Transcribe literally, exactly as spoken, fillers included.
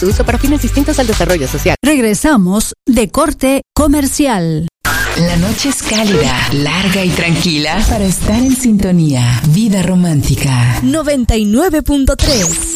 Su uso para fines distintos al desarrollo social. Regresamos de corte comercial. La noche es cálida, larga y tranquila para estar en sintonía. Vida romántica. noventa y nueve punto tres